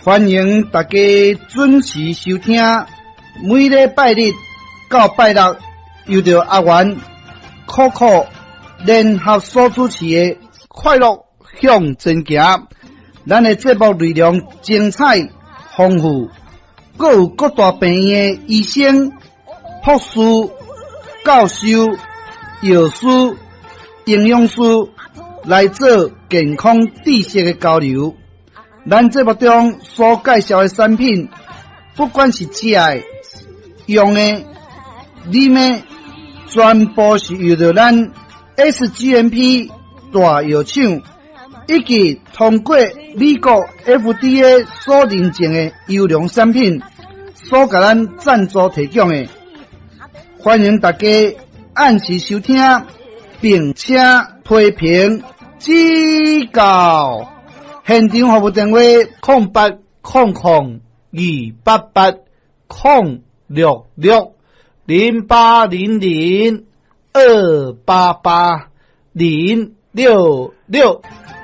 欢迎大家准时收听，每礼拜日到拜六，由着阿元、酷酷联合所主持的快乐向前行。咱的节目内容精彩丰富，各有各大病院的医生、护士、教授、药师、营养师来做健康知识的交流。咱节目中所介绍的产品，不管是食的、用的、啉的，全部是由着咱 SGMP 大药厂以及通过美国 FDA 所认证的优良产品所给咱赞助提供的。欢迎大家按时收听，并且批评指教。现场服务电话0800-288-088-0800-288-066。